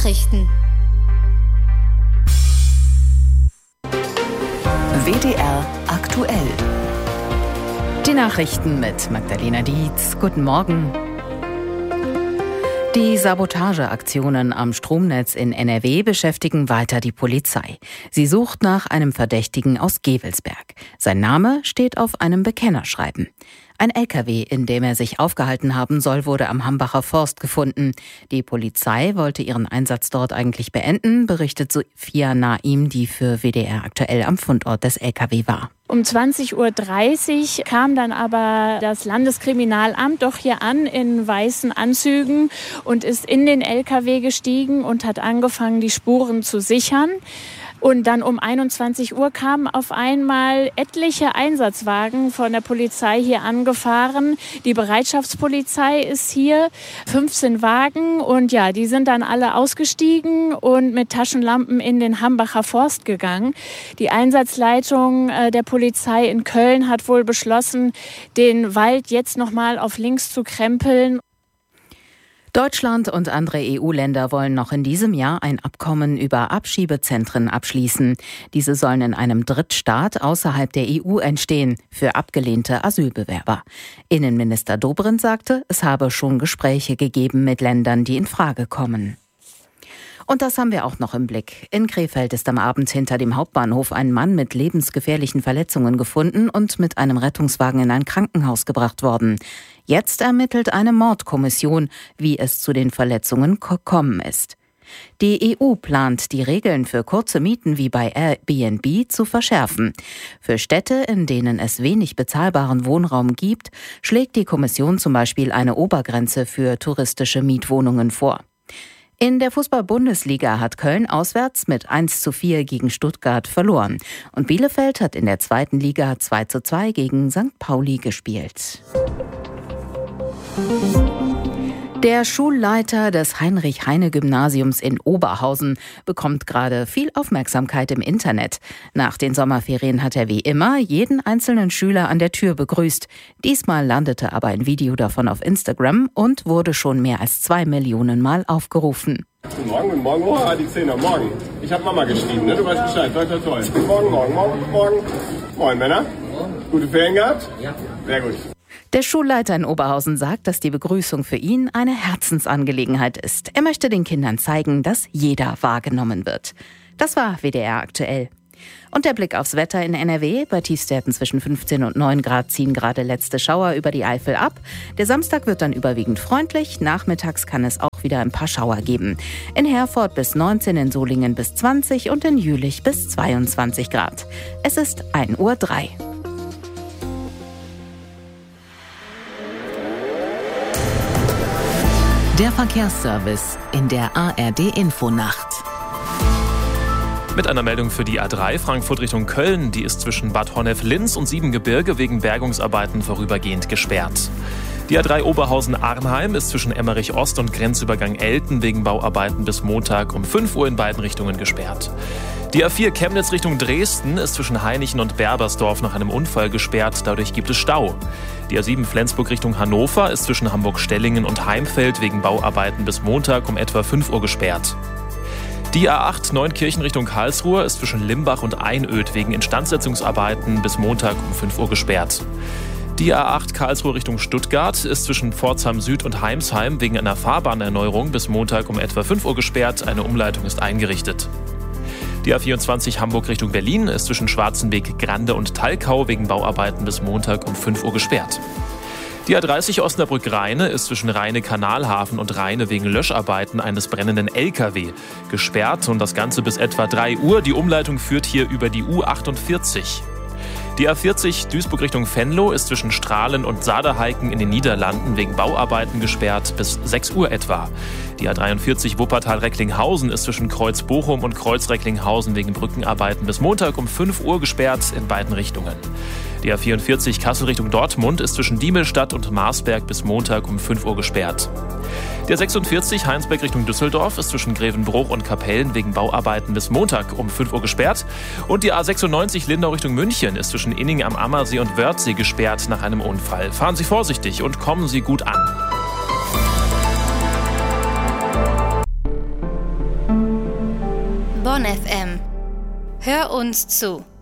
Nachrichten. WDR aktuell. Die Nachrichten mit Magdalena Dietz. Guten Morgen. Die Sabotageaktionen am Stromnetz in NRW beschäftigen weiter die Polizei. Sie sucht nach einem Verdächtigen aus Gevelsberg. Sein Name steht auf einem Bekennerschreiben. Ein LKW, in dem er sich aufgehalten haben soll, wurde am Hambacher Forst gefunden. Die Polizei wollte ihren Einsatz dort eigentlich beenden, berichtet Sophia Naim, die für WDR aktuell am Fundort des LKW war. Um 20:30 Uhr kam dann aber das Landeskriminalamt doch hier an in weißen Anzügen und ist in den LKW gestiegen und hat angefangen, die Spuren zu sichern. Und dann um 21 Uhr kamen auf einmal etliche Einsatzwagen von der Polizei hier angefahren. Die Bereitschaftspolizei ist hier, 15 Wagen. Und ja, die sind dann alle ausgestiegen und mit Taschenlampen in den Hambacher Forst gegangen. Die Einsatzleitung der Polizei in Köln hat wohl beschlossen, den Wald jetzt nochmal auf links zu krempeln. Deutschland und andere EU-Länder wollen noch in diesem Jahr ein Abkommen über Abschiebezentren abschließen. Diese sollen in einem Drittstaat außerhalb der EU entstehen, für abgelehnte Asylbewerber. Innenminister Dobrindt sagte, es habe schon Gespräche gegeben mit Ländern, die in Frage kommen. Und das haben wir auch noch im Blick. In Krefeld ist am Abend hinter dem Hauptbahnhof ein Mann mit lebensgefährlichen Verletzungen gefunden und mit einem Rettungswagen in ein Krankenhaus gebracht worden. Jetzt ermittelt eine Mordkommission, wie es zu den Verletzungen gekommen ist. Die EU plant, die Regeln für kurze Mieten wie bei Airbnb zu verschärfen. Für Städte, in denen es wenig bezahlbaren Wohnraum gibt, schlägt die Kommission zum Beispiel eine Obergrenze für touristische Mietwohnungen vor. In der Fußball-Bundesliga hat Köln auswärts mit 1:4 gegen Stuttgart verloren. Und Bielefeld hat in der zweiten Liga 2:2 gegen St. Pauli gespielt. Der Schulleiter des Heinrich-Heine-Gymnasiums in Oberhausen bekommt gerade viel Aufmerksamkeit im Internet. Nach den Sommerferien hat er wie immer jeden einzelnen Schüler an der Tür begrüßt. Diesmal landete aber ein Video davon auf Instagram und wurde schon mehr als 2 Millionen Mal aufgerufen. Guten Morgen, guten Morgen. Oh, die 10er, morgen. Ich habe Mama geschrieben, ne? Du weißt Bescheid. Toll, toll, toll. Morgen, morgen, morgen, morgen. Moin, Männer. Gute Ferien gehabt? Ja. Sehr gut. Der Schulleiter in Oberhausen sagt, dass die Begrüßung für ihn eine Herzensangelegenheit ist. Er möchte den Kindern zeigen, dass jeder wahrgenommen wird. Das war WDR aktuell. Und der Blick aufs Wetter in NRW. Bei Tiefstwerten zwischen 15 und 9 Grad ziehen gerade letzte Schauer über die Eifel ab. Der Samstag wird dann überwiegend freundlich. Nachmittags kann es auch wieder ein paar Schauer geben. In Herford bis 19, in Solingen bis 20 und in Jülich bis 22 Grad. Es ist 1:03 Uhr. Der Verkehrsservice in der ARD-Infonacht. Mit einer Meldung für die A3 Frankfurt Richtung Köln. Die ist zwischen Bad Honnef-Linz und Siebengebirge wegen Bergungsarbeiten vorübergehend gesperrt. Die A3 Oberhausen-Arnheim ist zwischen Emmerich Ost und Grenzübergang Elten wegen Bauarbeiten bis Montag um 5 Uhr in beiden Richtungen gesperrt. Die A4 Chemnitz Richtung Dresden ist zwischen Heinichen und Berbersdorf nach einem Unfall gesperrt. Dadurch gibt es Stau. Die A7 Flensburg Richtung Hannover ist zwischen Hamburg-Stellingen und Heimfeld wegen Bauarbeiten bis Montag um etwa 5 Uhr gesperrt. Die A8 Neunkirchen Richtung Karlsruhe ist zwischen Limbach und Einöd wegen Instandsetzungsarbeiten bis Montag um 5 Uhr gesperrt. Die A8 Karlsruhe Richtung Stuttgart ist zwischen Pforzheim Süd und Heimsheim wegen einer Fahrbahnerneuerung bis Montag um etwa 5 Uhr gesperrt. Eine Umleitung ist eingerichtet. Die A24 Hamburg Richtung Berlin ist zwischen Schwarzenbeek, Grande und Talkau wegen Bauarbeiten bis Montag um 5 Uhr gesperrt. Die A30 Osnabrück-Rheine ist zwischen Rheine-Kanalhafen und Rheine wegen Löscharbeiten eines brennenden LKW gesperrt und das Ganze bis etwa 3 Uhr. Die Umleitung führt hier über die U48. Die A40 Duisburg Richtung Venlo ist zwischen Strahlen und Saderheiken in den Niederlanden wegen Bauarbeiten gesperrt bis 6 Uhr etwa. Die A43 Wuppertal-Recklinghausen ist zwischen Kreuz-Bochum und Kreuz-Recklinghausen wegen Brückenarbeiten bis Montag um 5 Uhr gesperrt in beiden Richtungen. Die A44 Kassel Richtung Dortmund ist zwischen Diemelstadt und Marsberg bis Montag um 5 Uhr gesperrt. Der 46 Heinsberg Richtung Düsseldorf ist zwischen Grevenbruch und Kapellen wegen Bauarbeiten bis Montag um 5 Uhr gesperrt. Und die A96 Lindau Richtung München ist zwischen Inning am Ammersee und Wörthsee gesperrt nach einem Unfall. Fahren Sie vorsichtig und kommen Sie gut an. Bonn FM. Hör uns zu.